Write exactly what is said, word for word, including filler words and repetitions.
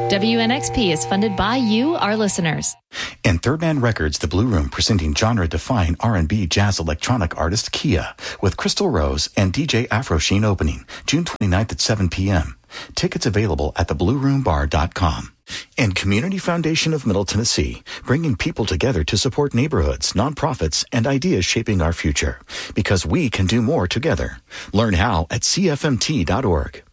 W N X P is funded by you, our listeners. And Third Man Records, The Blue Room, presenting genre-defying R and B jazz electronic artist Kia with Crystal Rose and D J Afro Sheen opening June twenty-ninth at seven p.m. Tickets available at the blue room bar dot com. And Community Foundation of Middle Tennessee, bringing people together to support neighborhoods, nonprofits, and ideas shaping our future. Because we can do more together. Learn how at C F M T dot org.